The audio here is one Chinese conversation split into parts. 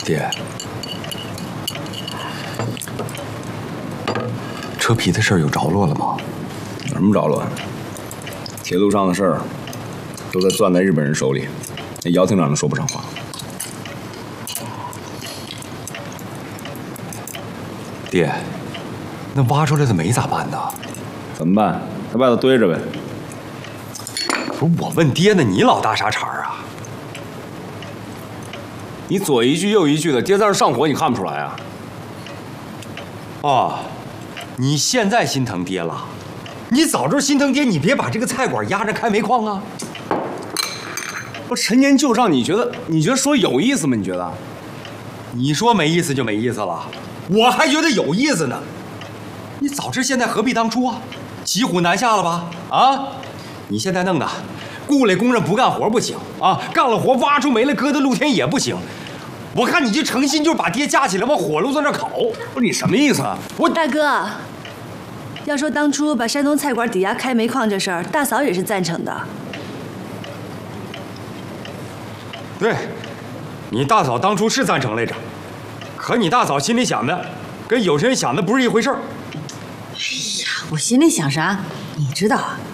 爹，车皮的事儿有着落了吗？ 有什么着落？铁路上的事儿都在攥在日本人手里，那姚厅长都说不上话。 爹，那挖出来的煤咋办呢？ 怎么办？在外头堆着呗。 不是我问爹呢，你老搭啥茬啊？ 你左一句右一句的，爹在这上火，你看不出来啊？ 哦，你现在心疼爹了？你早知道心疼爹，你别把这个菜馆压着开煤矿啊！ 不，陈年旧账，你觉得说有意思吗？你觉得？ 你说没意思就没意思了，我还觉得有意思呢。你早知现在何必当初啊？骑虎难下了吧？啊！你现在弄的，雇来工人不干活不行啊，干了活挖出煤来搁在露天也不行。我看你这诚心就是把爹架起来往火炉子那烤。 不是你什么意思啊？我大哥，要说当初把山东菜馆抵押开煤矿这事儿，大嫂也是赞成的。 对，你大嫂当初是赞成来着，可你大嫂心里想的，跟有些人想的不是一回事儿。 我心里想啥，你知道啊？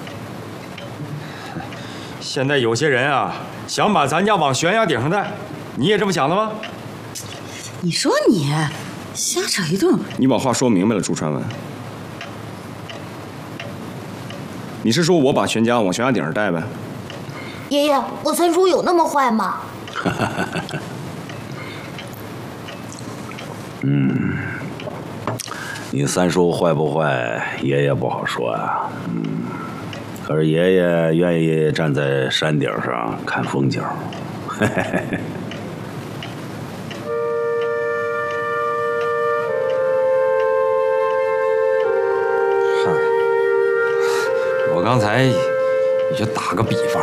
现在有些人啊，想把咱家往悬崖顶上带，你也这么想的吗？ 你说你瞎扯一通。 你把话说明白了，朱传文。你是说我把全家往悬崖顶上带呗？ 爷爷，我三叔有那么坏吗？ 你三叔坏不坏，爷爷不好说呀。可是爷爷愿意站在山顶上看风景。 我刚才也就打个比方。